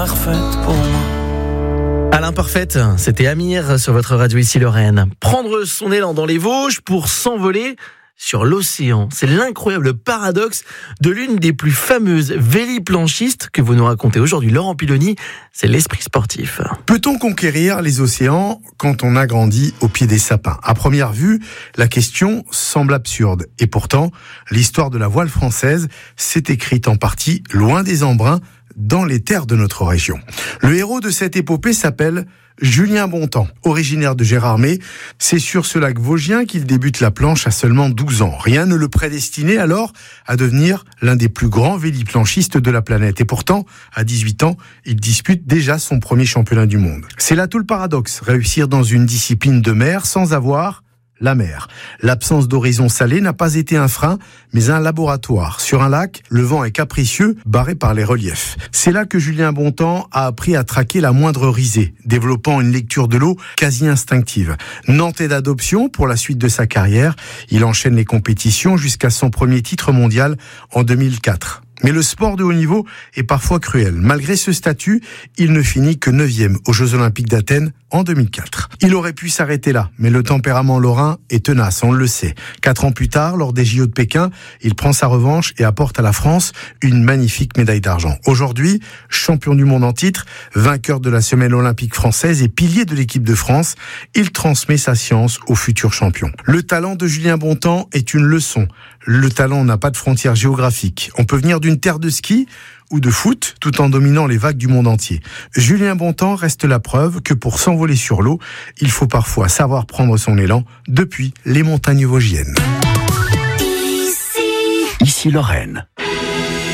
Parfaite pour moi. À l'imparfaite, c'était Amir sur votre radio ici Lorraine. Prendre son élan dans les Vosges pour s'envoler sur l'océan. C'est l'incroyable paradoxe de l'une des plus fameuses véliplanchistes que vous nous racontez aujourd'hui. Laurent Piloni, c'est l'esprit sportif. Peut-on conquérir les océans quand on a grandi au pied des sapins ? À première vue, la question semble absurde. Et pourtant, l'histoire de la voile française s'est écrite en partie loin des embruns dans les terres de notre région. Le héros de cette épopée s'appelle Julien Bontemps, originaire de Gérardmer. C'est sur ce lac vosgien qu'il débute la planche à seulement 12 ans. Rien ne le prédestinait alors à devenir l'un des plus grands véliplanchistes de la planète. Et pourtant, à 18 ans, il dispute déjà son premier championnat du monde. C'est là tout le paradoxe, réussir dans une discipline de mer sans avoir la mer. L'absence d'horizon salé n'a pas été un frein, mais un laboratoire. Sur un lac, le vent est capricieux, barré par les reliefs. C'est là que Julien Bontemps a appris à traquer la moindre risée, développant une lecture de l'eau quasi instinctive. Nantais d'adoption pour la suite de sa carrière, il enchaîne les compétitions jusqu'à son premier titre mondial en 2004. Mais le sport de haut niveau est parfois cruel. Malgré ce statut, il ne finit que 9e aux Jeux Olympiques d'Athènes en 2004. Il aurait pu s'arrêter là, mais le tempérament lorrain est tenace, on le sait. 4 ans plus tard, lors des JO de Pékin, il prend sa revanche et apporte à la France une magnifique médaille d'argent. Aujourd'hui, champion du monde en titre, vainqueur de la semaine olympique française et pilier de l'équipe de France, il transmet sa science aux futurs champions. Le talent de Julien Bontemps est une leçon. Le talent n'a pas de frontières géographiques. On peut venir d'une terre de ski ou de foot tout en dominant les vagues du monde entier. Julien Bontemps reste la preuve que pour s'envoler sur l'eau, il faut parfois savoir prendre son élan depuis les montagnes vosgiennes. Ici Lorraine.